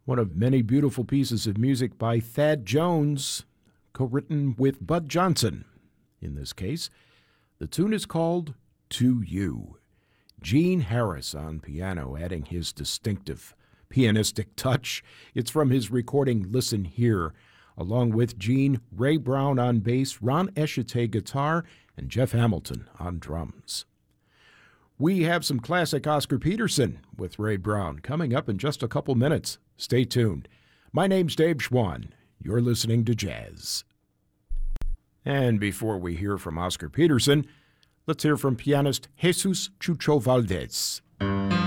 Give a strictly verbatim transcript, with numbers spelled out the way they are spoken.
one of many beautiful pieces of music by Thad Jones, co-written with Bud Johnson. In this case, the tune is called To You. Gene Harris on piano, adding his distinctive pianistic touch. It's from his recording Listen Here. Along with Gene, Ray Brown on bass, Ron Eshite guitar, and Jeff Hamilton on drums. We have some classic Oscar Peterson with Ray Brown coming up in just a couple minutes. Stay tuned. My name's Dave Schwann. You're listening to Jazz. And before we hear from Oscar Peterson, let's hear from pianist Jesus Chucho Valdez.